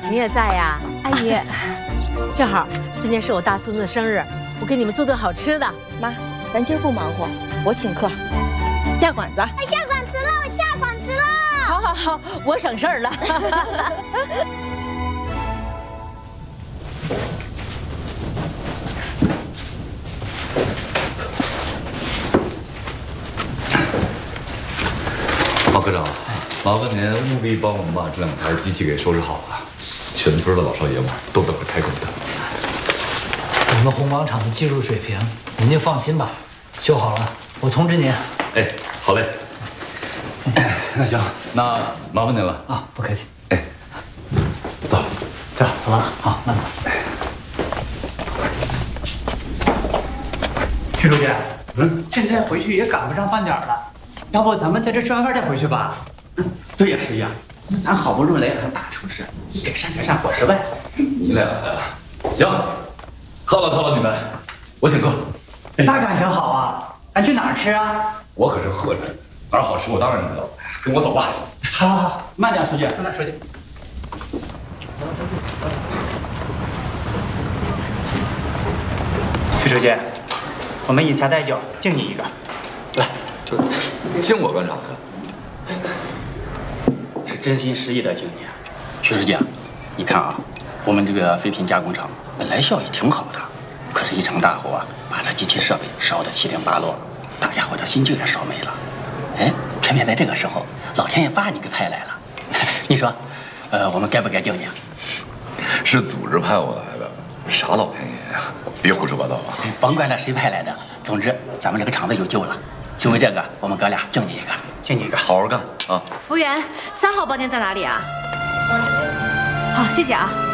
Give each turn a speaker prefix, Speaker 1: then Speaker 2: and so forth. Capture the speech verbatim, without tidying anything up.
Speaker 1: 琴也在呀。
Speaker 2: 阿姨，
Speaker 1: 正好今天是我大孙子生日，我给你们做顿好吃的。
Speaker 2: 妈，咱今儿不忙活，我请客，
Speaker 3: 下馆子。
Speaker 4: 下馆子喽，下馆子喽！
Speaker 1: 好好好，我省事儿了。
Speaker 5: 马科长，麻烦您务必帮我们把这两台机器给收拾好了。全村的老少爷们都等着开工的。
Speaker 6: 我们红王厂的技术水平，您就放心吧，修好了我通知您。
Speaker 5: 哎，好嘞。那行，那麻烦您了
Speaker 6: 啊，不客气。
Speaker 5: 哎，走，
Speaker 6: 走，走了，好，慢走。
Speaker 7: 徐书记，嗯，现在回去也赶不上饭点了，要不咱们在这吃完饭再回去吧？
Speaker 8: 嗯，对呀，师爷，那咱好不容易来趟大城市，你改善改善伙食呗。
Speaker 5: 你俩来了，行，犒劳犒劳你们，我请客。
Speaker 7: 那感情好啊，咱去哪儿吃啊？
Speaker 5: 我可是喝着，哪儿好吃我当然知道。跟我走吧。
Speaker 8: 好，好，好，慢点，书记，慢点，书记。
Speaker 7: 徐书记，我们以茶代酒，敬你一个。
Speaker 5: 来，这敬我干啥呀？
Speaker 8: 是真心实意的敬你。徐书记，你看啊，我们这个废品加工厂本来效益挺好的，可是一场大火啊，把这机器设备烧得七零八落，大家伙的心劲也烧没了。哎，偏偏在这个时候，老天爷把你给派来了。你说，呃，我们该不该敬你啊？
Speaker 5: 是组织派我来的，啥老天爷呀？别胡说八道啊！
Speaker 8: 甭管他谁派来的，总之咱们这个厂子有救了。就为这个，我们哥俩敬你一个，
Speaker 7: 敬你一个，
Speaker 5: 好好干啊！
Speaker 2: 服务员，三号包间在哪里啊？好，谢谢啊。